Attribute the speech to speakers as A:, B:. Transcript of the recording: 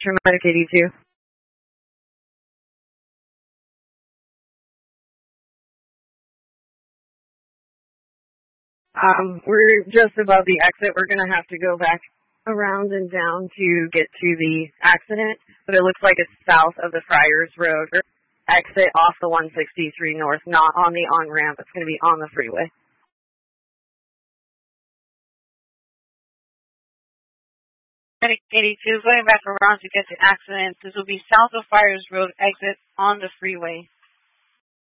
A: Medic 82. We're just above the exit. We're going to have to go back around and down to get to the accident, but it looks like it's south of the Friars Road. Exit off the 163 north, not on the on-ramp. It's going to be on the freeway.
B: Medic 82, going back around to get to accident. This will be south of Friars Road, exit on the freeway.